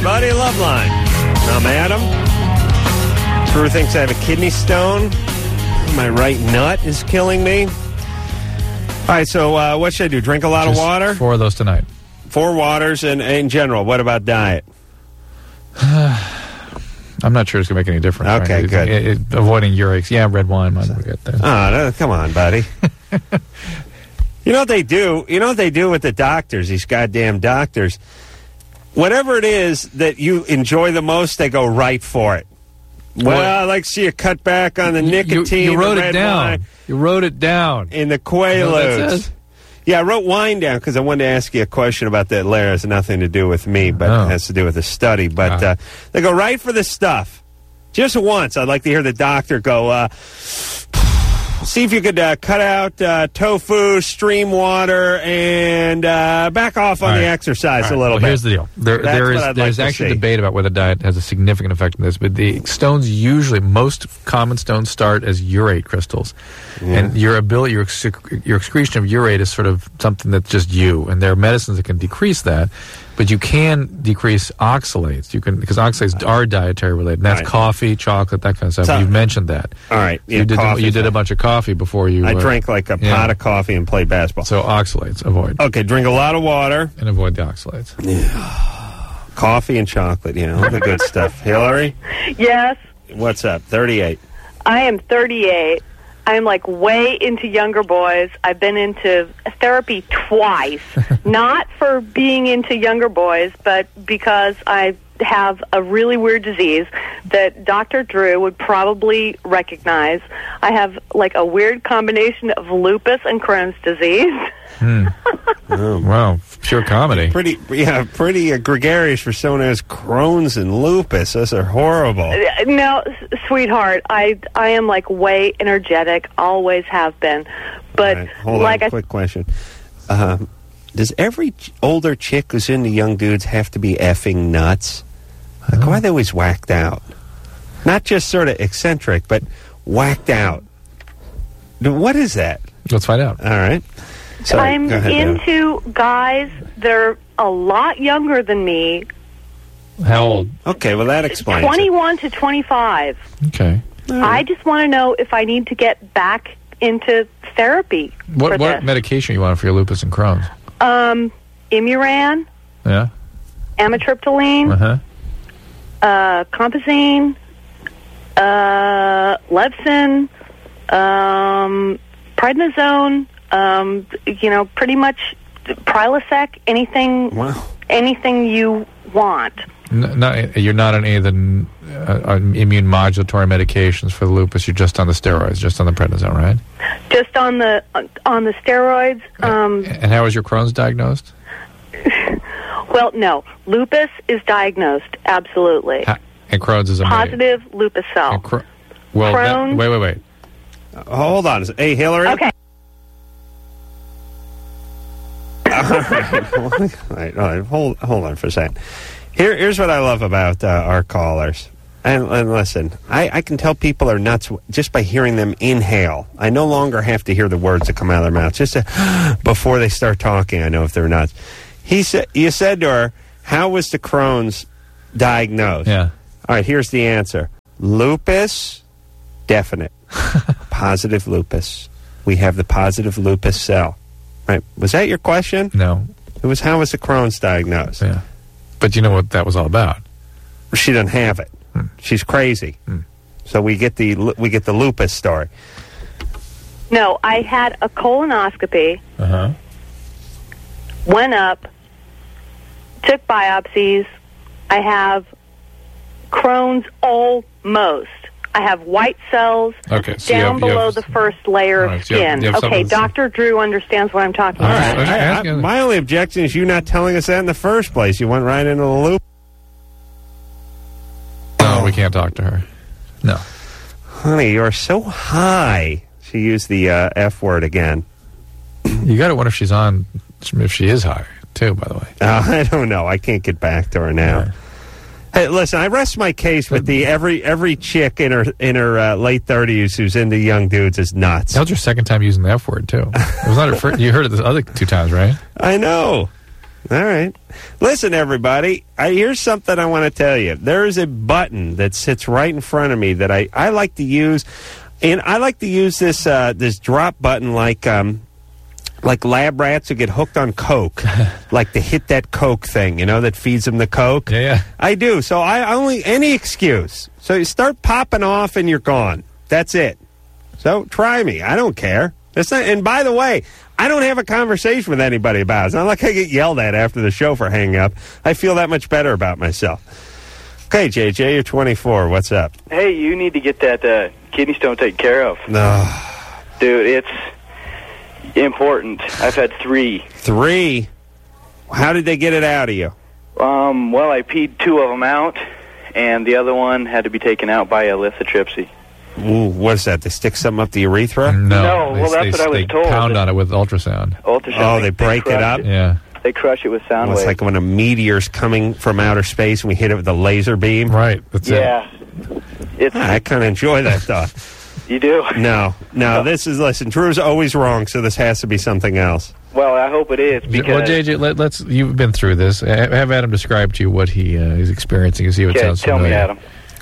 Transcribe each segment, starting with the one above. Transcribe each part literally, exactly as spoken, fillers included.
everybody. Loveline. I'm Adam. Drew thinks I have a kidney stone. My right nut is killing me. All right, so uh, what should I do? Drink a lot Just of water? Four of those tonight. Four waters, and in general. What about diet? I'm not sure it's going to make any difference. Okay, right? good. It, it, avoiding urics. Yeah, red wine might get there. Oh, no, come on, buddy. You know what they do? You know what they do with the doctors, these goddamn doctors? Whatever it is that you enjoy the most, they go right for it. Well, Well, I like to see you cut back on the You- nicotine. You, you wrote the it red down. wine, You wrote it down. in the You know what that Quaaludes. says? Yeah, I wrote wine down because I wanted to ask you a question about that layer. It has nothing to do with me, but Oh. it has to do with the study. But Ah. uh, they go right for the stuff. Just once, I'd like to hear the doctor go, uh, see if you could uh, cut out uh, tofu, stream water, and uh, back off on All the right. exercise All right, a little well, bit. Here's the deal. There, That's there what is I'd there's like to actually see. debate about whether diet has a significant effect on this, but the stones usually, most common stones start as urate crystals, and your ability, your excre- your excretion of urate is sort of something that's just you, and there are medicines that can decrease that, but you can decrease oxalates. You can because oxalates are dietary related. And that's Right. coffee, chocolate, that kind of stuff. So- You've mentioned that. All right. You yeah, did coffee. you did a bunch of coffee before you. I uh, drank like a yeah. pot of coffee and played basketball. So oxalates, avoid Okay, drink a lot of water, and avoid the oxalates. coffee and chocolate, you know, all the good stuff. Hillary, Yes, what's up? thirty-eight. I am thirty-eight. I'm like way into younger boys. I've been into therapy twice, not for being into younger boys, but because I have a really weird disease that Doctor Drew would probably recognize. I have like a weird combination of lupus and Crohn's disease. Oh, Wow, pure comedy. Pretty, yeah, pretty uh, gregarious for someone who has Crohn's and lupus. Those are horrible. No, s- sweetheart, I I am like way energetic, always have been. But All right, hold like on, I quick question. Um, does every ch- older chick who's into young dudes have to be effing nuts? Like, why are they always whacked out? Not just sort of eccentric, but whacked out. What is that? Let's find out. All right. Sorry, I'm go ahead, Deb. into guys that are a lot younger than me, How old? Okay, well, that explains it. twenty-one to twenty-five. Okay. I just want to know if I need to get back into therapy What for what this. medication you want for your lupus and Crohn's? um, Imuran, Yeah. amitriptyline, Uh huh. uh, Compazine, uh, Levsin, um, prednisone, um, you know, pretty much Prilosec, anything, Wow. anything you want. N- not, you're not on any of the uh, on immune modulatory medications for the lupus. You're just on the steroids, just on the prednisone, right? Just on the on the steroids. Um, And how was your Crohn's diagnosed? well, no, lupus is diagnosed. Absolutely, Ha- and Crohn's is a positive lupus cell. And Cro- well, that- Crohn's- wait, wait, wait. Hold on. Hey, Hillary. Okay. all right, all right, all right. Hold, hold on for a second. Here, here's what I love about uh, our callers. And, and listen, I, I can tell people are nuts just by hearing them inhale. I no longer have to hear the words that come out of their mouth. Just to, before they start talking, I know if they're nuts. He said, you said to her, "How was the Crohn's diagnosed?" Yeah. All right, here's the answer: lupus, definite, positive lupus. We have the positive lupus cell. Right? Was that your question? No. It was how was the Crohn's diagnosed? Yeah. But you know what that was all about. She doesn't have it. Hmm. She's crazy. Hmm. So we get the we get the lupus story. No, I had a colonoscopy. Uh huh. Went up, took biopsies. I have Crohn's almost. I have white cells Okay, so you down have- you below have- the first layer All right, of so you have- skin. you have Okay, something- Doctor Drew understands what I'm talking All about. right. I was I- I- asking- my only objection is you not telling us that in the first place. You went right into the loop. No, we can't talk to her. No. Honey, you're so high. She used the uh, F word again. You got to wonder if she's on, if she is high, too, by the way. Uh, I don't know. I can't get back to her now. Yeah. Hey, listen, I rest my case with the every every chick in her in her uh, late thirties who's into young dudes is nuts. That was your second time using the F word, too. It was not her first. You heard it the other two times, right? I know. All right. Listen, everybody, I, here's something I want to tell you. There is a button that sits right in front of me that I, I like to use, and I like to use this uh, this drop button like um, like lab rats who get hooked on Coke, like to hit that Coke thing, you know, that feeds them the Coke. Yeah, yeah. I do. So I only, any excuse. So you start popping off and you're gone. That's it. So try me. I don't care. That's not, and by the way, I don't have a conversation with anybody about it. It's not like I get yelled at after the show for hanging up. I feel that much better about myself. Okay, J J, you're twenty-four. What's up? Hey, you need to get that uh, kidney stone taken care of. No. Dude, it's important. I've had three. Three? How did they get it out of you? Um, well, I peed two of them out, and the other one had to be taken out by a lithotripsy. Ooh, what is that? They stick something up the urethra? No, No, they, well, that's they, what I was they told. pound on it with ultrasound. Ultrasound. Oh, they break it crush up? Yeah. They crush it with sound Well, it's waves. like when a meteor's coming from outer space and we hit it with a laser beam. Right. That's yeah. It's, I kind of enjoy that thought. you do? No, no, this is, listen, Drew's always wrong, so this has to be something else. Well, I hope it is, it. because... Well, J J, let, let's. You've been through this. Ha- Have Adam describe to you what he uh, is experiencing and see if it Okay, sounds tell familiar. me, Adam.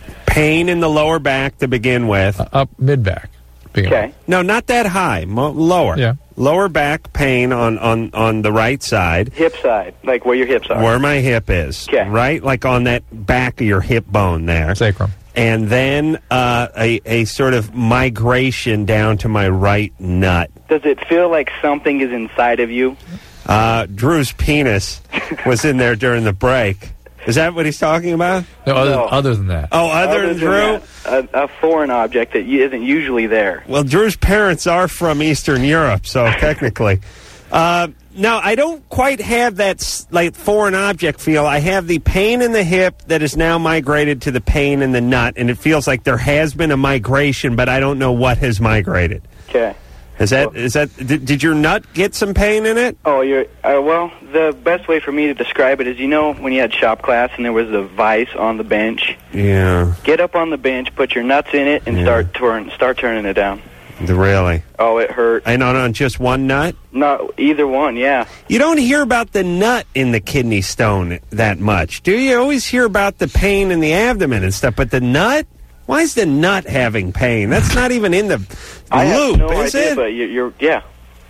Pain in the lower back to begin with. Uh, up mid back. Okay. No, not that high. Mo- lower. Yeah. Lower back pain on, on, on the right side. Hip side, like where your hips are. Where my hip is. Okay. Right? Like on that back of your hip bone there. Sacrum. And then uh, a, a sort of migration down to my right nut. Does it feel like something is inside of you? Uh, Drew's penis was in there during the break. Is that what he's talking about? No, other, No. other than that. Oh, other, than Drew? that, a, a foreign object that y- isn't usually there. Well, Drew's parents are from Eastern Europe, so technically. Uh, no, I don't quite have that s- like foreign object feel. I have the pain in the hip that is now migrated to the pain in the nut, and it feels like there has been a migration, but I don't know what has migrated. Okay. Is that is that did, did your nut get some pain in it? Oh, you're uh, well. The best way for me to describe it is, you know, when you had shop class and there was a vise on the bench. Yeah. Get up on the bench, put your nuts in it, and Yeah. start turn start turning it down. Really? Oh, it hurt. And on, on just one nut? Not either one. Yeah. You don't hear about the nut in the kidney stone that much, do you? You always hear about the pain in the abdomen and stuff, but the nut? Why is the nut having pain? That's not even in the I loop, have no is idea, it? but you're, you're yeah.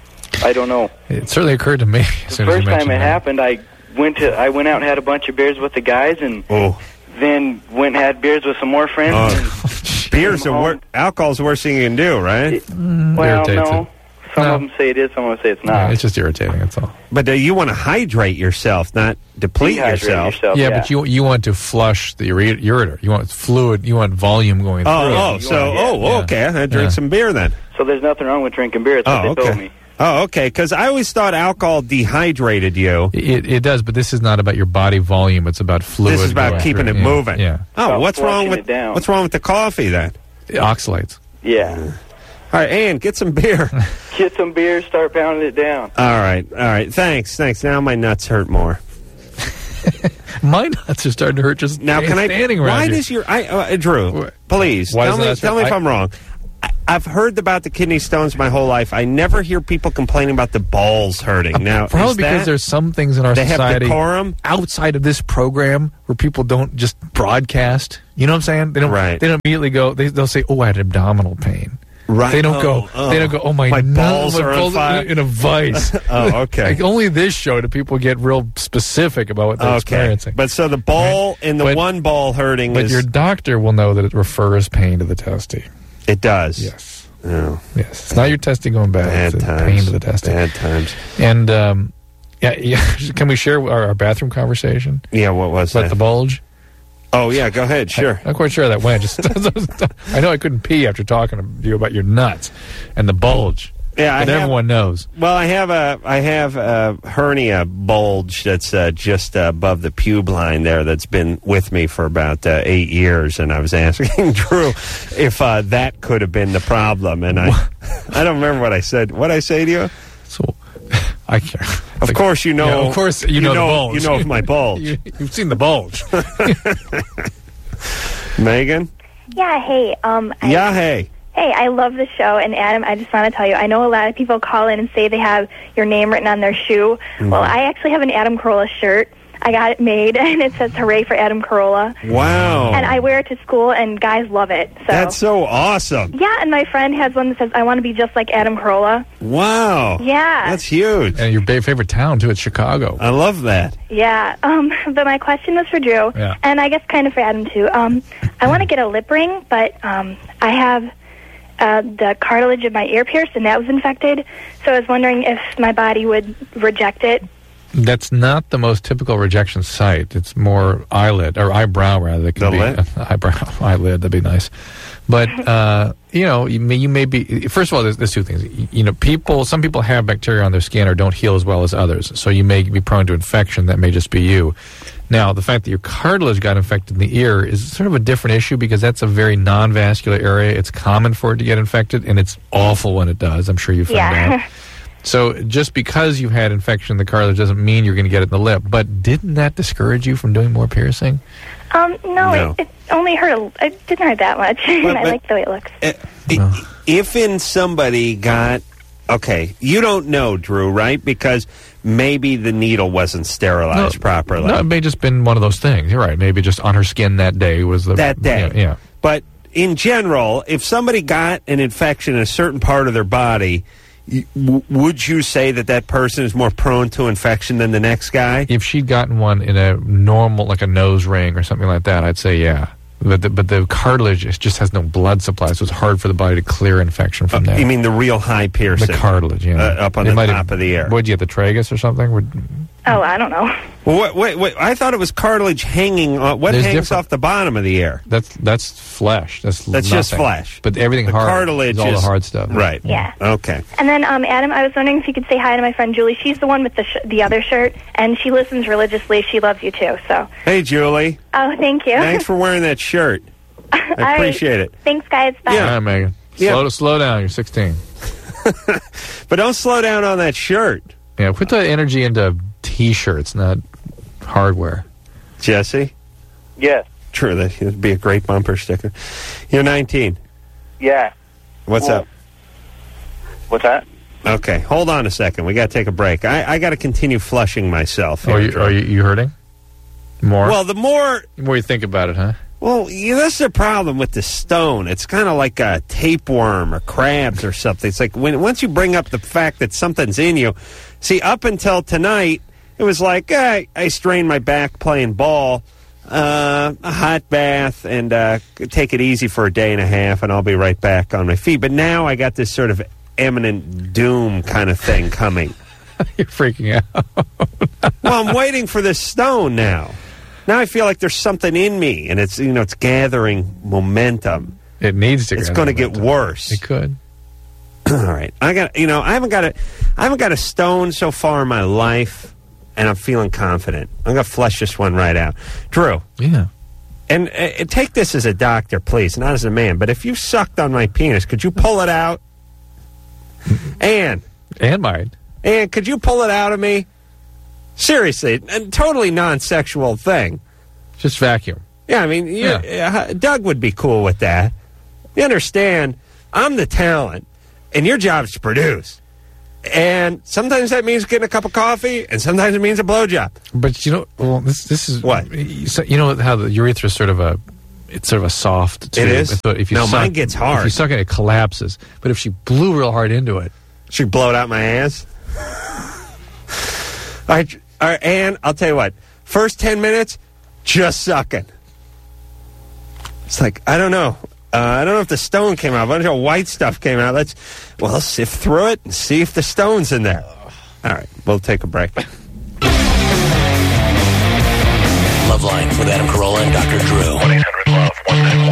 I don't know. It certainly occurred to me as The soon as you first time mentioned it that. happened, I went to I went out and had a bunch of beers with the guys, and Oh, then went and had beers with some more friends. oh. Beer's the Came wor- home. alcohol's the worst thing you can do, right? and, well, irritates no. it. Some No. of them say it is, some of them say it's Yeah, not. it's just irritating, that's all. But uh, you want to hydrate yourself, not deplete Dehydrate yourself. yourself, Yeah, but you you want to flush the ure- ureter. You want fluid, you want volume going through. Oh, it. oh, You so, wanna- oh, yeah. okay. I drink Yeah. some beer then. So there's nothing wrong with drinking beer. That's what Oh, they told okay. me. Oh, okay. Because I always thought alcohol dehydrated you. It, it does, but this is not about your body volume. It's about fluid. This is about going keeping through. it Yeah, moving. Yeah, Oh, About what's wrong flushing with it down. what's wrong with the coffee then? it oxalates. Yeah. All right, Ann, get some beer. Get some beer, start pounding it down. All right, all right. Thanks, thanks. Now my nuts hurt more. My nuts are starting to hurt just Now, can I? standing around Why you. does your? I, uh, Drew, Wh- please why tell does me. that Tell me hurt? if I- I'm wrong. I, I've heard about the kidney stones my whole life. I never hear people complaining about the balls hurting. Now, Probably is because that, there's some things in our they have society decorum? outside of this program where people don't just broadcast. You know what I'm saying? They don't. Right. They don't immediately go. They, they'll say, "Oh, I had abdominal pain." right. They don't oh, go. oh. They don't go. Oh my, My nut- balls my are on balls fire." in a vice. Oh, okay. Like only this show do people get real specific about what they're Okay, experiencing. but so the ball and the But- one ball hurting But is your doctor will know that it refers pain to the testy. it does. Yes. Oh, Yes. It's not your testy going bad. bad it's a times. pain to the testy. Bad times. And um, yeah, yeah. Can we share our, our bathroom conversation Yeah. What was about that? the bulge? Oh yeah. Go ahead. Sure. I'm not quite sure how that went. Just I know I couldn't pee after talking to you about your nuts and the bulge. Yeah, I but have- everyone knows. Well, I have a I have a hernia bulge that's uh, just uh, above the pube line there. That's been with me for about uh, eight years, and I was asking Drew if uh, that could have been the problem, and I I don't remember what I said. What I say to you? So I can't. Of course, you know. Yeah, of course, you, know, the bulge. You know of my bulge, you, you've seen the bulge. Megan. Yeah, hey, um, I, Yeah. Hey. hey, Hey, I love the show, and Adam, I just want to tell you, I know a lot of people call in and say they have your name written on their shoe. Mm-hmm. Well, I actually have an Adam Carolla shirt. I got it made, and it says, "Hooray for Adam Carolla." Wow. And I wear it to school, and guys love it. So. That's so awesome. Yeah, and my friend has one that says, "I want to be just like Adam Carolla." Wow. Yeah. That's huge. And your ba- favorite town, too, it's Chicago. I love that. Yeah, um, but my question was for Drew, yeah. and I guess kind of for Adam, too. Um, I want to get a lip ring, but um, I have uh, the cartilage of my ear pierced, and that was infected, so I was wondering if my body would reject it. That's not the most typical rejection site. It's more eyelid, or eyebrow, rather. It can the be lip? eyebrow, eyelid, that'd be nice. But, uh, you know, you may, you may be... First of all, there's, there's two things. You, you know, people... Some people have bacteria on their skin or don't heal as well as others. So you may be prone to infection. That may just be you. Now, the fact that your cartilage got infected in the ear is sort of a different issue because that's a very non-vascular area. It's common for it to get infected, and it's awful when it does. I'm sure you found yeah. out. So just because you had infection in the cartilage doesn't mean you're going to get it in the lip. But didn't that discourage you from doing more piercing? Um, no, No. It, it only hurt. A, it didn't hurt that much, But- and I but- like the way it looks. Uh, Well. If in somebody got... Okay, you don't know, Drew, right? Because maybe the needle wasn't sterilized properly. No, it may just been one of those things. You're right. Maybe just on her skin that day was the... that day. Yeah. yeah. But in general, if somebody got an infection in a certain part of their body... y- w- Would you say that that person is more prone to infection than the next guy? If she'd gotten one in a normal, like a nose ring or something like that, I'd say yeah. But the, but the cartilage it just has no blood supply, so it's hard for the body to clear infection from Uh, that. you mean the real high piercing? the cartilage, yeah. Uh, up on It the might top have- of the ear. What'd you get, the tragus or something? Would, Oh, I don't know. Well, wait, wait, wait, I thought it was cartilage hanging. Uh, what There's hangs different- off the bottom of the ear? that's that's flesh. That's That's just nothing. flesh. But everything The hard cartilage is all the is- hard stuff. Right. Yeah. Okay. And then, um, Adam, I was wondering if you could say hi to my friend Julie. She's the one with the sh- the other shirt, and she listens religiously. She loves you, too. So, Hey, Julie. oh, thank you. Thanks for wearing that shirt. I All right. appreciate it. Thanks, guys. Bye. Yeah. All right, Megan. Yeah. Slow, slow down. You're sixteen. But don't slow down on that shirt, Yeah, put the energy into T-shirts, not hardware. Jesse. Yes. True, that would be a great bumper sticker. You're nineteen. Yeah. What's Well- up? What's that? Okay, hold on a second. We got to take a break. I, I got to continue flushing myself. Are here, you, Drew. are you, you hurting? More? Well, the more the more you think about it, huh? Well, yeah, that's the problem with the stone. It's kind of like a tapeworm or crabs or something. It's like when once you bring up the fact that something's in you. See, up until tonight, it was like eh, I strained my back playing ball, uh, a hot bath, and uh, take it easy for a day and a half, and I'll be right back on my feet. But now I got this sort of imminent doom kind of thing coming. You're freaking out. Well, I'm waiting for this stone now. Now I feel like there's something in me, and it's you know it's gathering momentum. It needs to. It's gather going to get momentum. worse. It could. All right, I got you know I haven't got a I haven't got a stone so far in my life, and I'm feeling confident. I'm going to flush this one right out, Drew. Yeah. And uh, take this as a doctor, please, not as a man. But if you sucked on my penis, could you pull it out? Ann, And mine. Ann, could you pull it out of me? Seriously, a totally non-sexual thing. Just vacuum. Yeah, I mean, you uh, Doug would be cool with that. You understand, I'm the talent, and your job is to produce. And sometimes that means getting a cup of coffee, and sometimes it means a blowjob. But you know, well, this this is What? You know how the urethra is sort of a, it's sort of a soft tube. It is? So if you No, suck, mine gets hard. If you suck it, it collapses. But if she blew real hard into it, Should blow it out my ass. All right, all right, Ann, I'll tell you what. First ten minutes, just sucking. It's like, I don't know. Uh, I don't know if the stone came out. A bunch of white stuff came out. Let's, well, sift through it and see if the stone's in there. All right, we'll take a break. Loveline with Adam Carolla and Doctor Drew. one eight hundred love one nine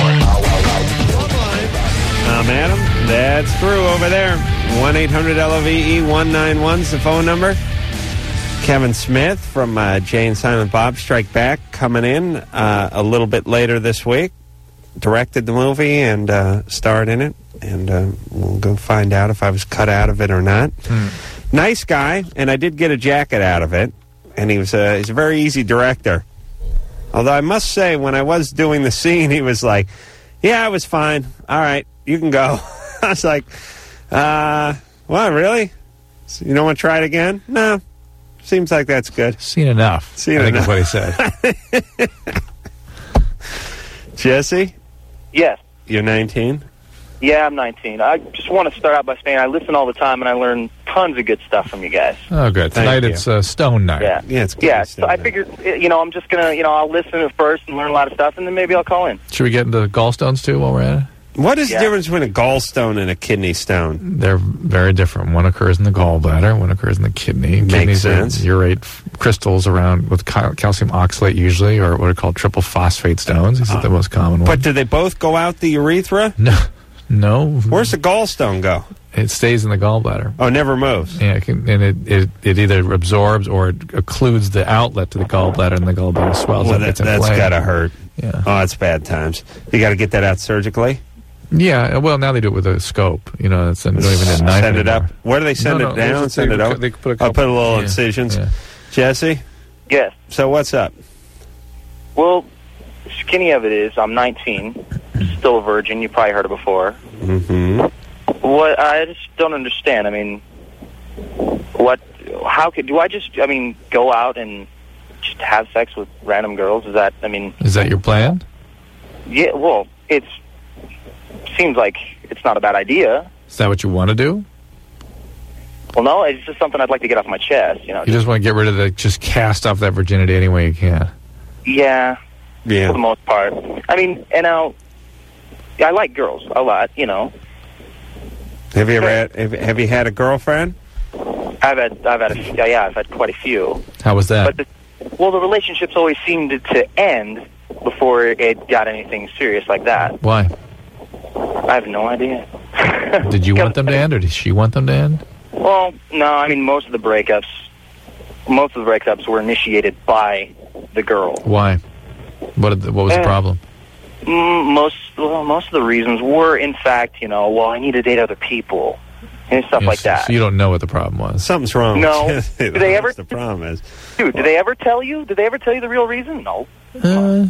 one. I'm Adam. That's Drew over there. one eight hundred L O V E one nine one is the phone number. Kevin Smith from uh, Jay and Silent Bob Strike Back coming in uh, a little bit later this week. Directed the movie and uh, starred in it. And uh, we'll go find out if I was cut out of it or not. Hmm. Nice guy, and I did get a jacket out of it. And he was a, he's a very easy director. Although I must say, when I was doing the scene, he was like, yeah, it was fine. All right, you can go. I was like, uh, what, really? So you don't want to try it again? No. Seems like that's good. Seen enough. Seen I think enough. is what he said. Jesse, Yes. you're nineteen? Yeah, I'm nineteen. I just want to start out by saying I listen all the time and I learn tons of good stuff from you guys. Oh, good. Thank Tonight you. it's uh, Stone Night. Yeah. Yeah, it's good. Yeah, It's so I done. figured, you know, I'm just going to, you know, I'll listen at first and learn a lot of stuff, and then maybe I'll call in. Should we get into gallstones, too, while we're at it? What is Yeah. the difference between a gallstone and a kidney stone? They're very different. One occurs in the gallbladder, one occurs in the kidney. Makes Kidneys sense. are urate f- crystals around with cal- calcium oxalate usually, or what are called triple phosphate stones. These are the most common But ones. do they both go out the urethra? No, no. Where's the gallstone go? It stays in the gallbladder. Oh, it never moves. Yeah, it can, and it, it, it either absorbs or it occludes the outlet to the gallbladder, and the gallbladder swells Well, up. that, It's that's inflamed. got to hurt. Yeah. Oh, it's bad times. You got to get that out surgically? Yeah, well, now they do it with a scope. You know, it's, they don't even need a knife Send it up. anymore. Where do they send No, it no, they down? just- Send they- it up? they put a I'll couple- put a little yeah, incisions. yeah. Jesse, Yes. so what's up? Well, skinny of it is, I'm nineteen, still a virgin. You probably heard it before. Mm-hmm. What I just don't understand. I mean, what? How could do I just? I mean, go out and just have sex with random girls? Is that? I mean, Is that your plan? yeah. Well, it's seems like it's not a bad idea. Is that what you want to do? Well, no, it's just something I'd like to get off my chest. You know. You just want to get rid of the, just cast off that virginity any way you can. yeah. For the Yeah. most part. I mean, and now, yeah, I like girls a lot. You know. Have you ever had, have, have you had a girlfriend? I've had, I've had, a, yeah, yeah, I've had quite a few. How was that? But the, well, the relationships always seemed to end before it got anything serious like that. Why? I have no idea. Did you want them to end, or did she want them to end? Well, no. I mean, most of the breakups, most of the breakups were initiated by the girl. Why? What did the, what was the Uh, problem? Mm, most, well, most of the reasons were, in fact, you know, well, I need to date other people and stuff Yes, like that. So you don't know what the problem was. Something's wrong. No. with Jesse. Do they That's ever- the problem is. Dude, did they ever tell you? Did they ever tell you the real reason? No. Uh,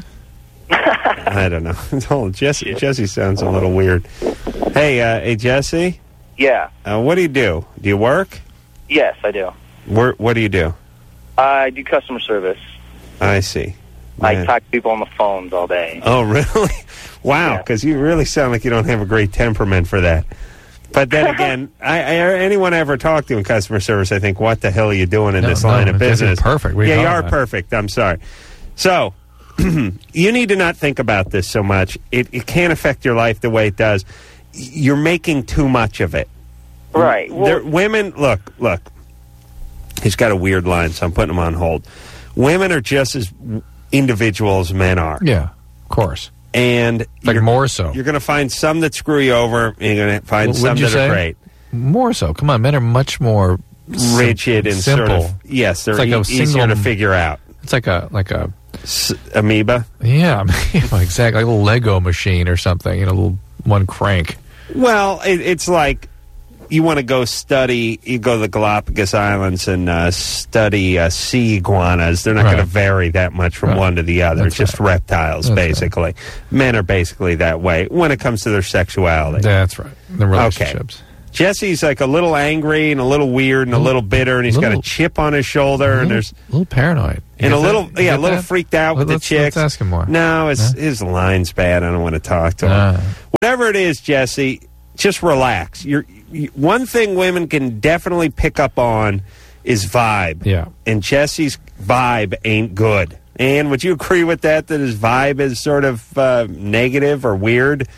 I don't know. Oh, Jesse, Jesse sounds a little weird. Hey, uh, hey, Jesse, Yeah. uh, what do you do? Do you work? Yes, I do. Where, what do you do? I do customer service. I see. I Man. talk to people on the phones all day. Oh, really? Wow, Yeah. because you really sound like you don't have a great temperament for that. But then again, I, I, anyone I ever talked to in customer service, I think, what the hell are you doing in No, this no, line of Jesse's business? perfect. What are you yeah, you talking are about? perfect. I'm sorry. So, you need to not think about this so much. It, it can't affect your life the way it does. You're making too much of it. Right. There, Well, women, look, look. He's got a weird line, so I'm putting him on hold. Women are just as individual as men are. yeah, of course. And Like you're, more so. you're going to find some that screw you over, and you're going to find What some would you that say? are great. More so. Come on, men are much more sim- Rigid and simple. sort of, yes, they're It's like e- a easier single- to figure out. It's like a like a S- amoeba? yeah, exactly, like a little Lego machine or something. You know, a little one crank. Well, it, it's like you want to go study, you go to the Galapagos Islands and uh, study uh, sea iguanas. They're not Right. going to vary that much from Right. one to the other. That's Just right. reptiles, That's basically. Men are basically that way when it comes to their sexuality. That's right. The relationships. Jesse's like a little angry and a little weird and a little bitter, and he's got a little- chip on his shoulder, and little, there's little paranoid. and You a get little that? You yeah, a get little that? freaked out with Let's- the chicks. let's ask him more. No, it's, No? his line's bad. I don't want to talk to him. Ah. Whatever it is, Jesse, just relax. You're you, one thing women can definitely pick up on is vibe. Yeah. And Jesse's vibe ain't good. And would you agree with that? That his vibe is sort of uh, negative or weird?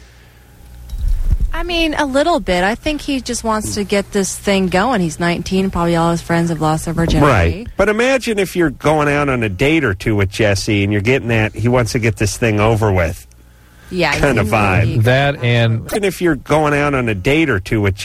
I mean, a little bit. I think he just wants to get this thing going. He's nineteen. Probably all his friends have lost their virginity. Right. But imagine if you're going out on a date or two with Jesse and you're getting that, he wants to get this thing over with. Yeah. he Kind of seems like vibe. he- That and Imagine if you're going out on a date or two with